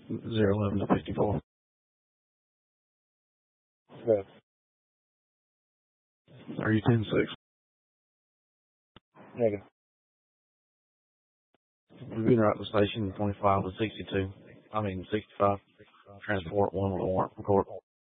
011 to 54. Good. Are you 10-6? Negative. We've been right at the station 25 to 62. 65. Transport 1 with a warrant from court.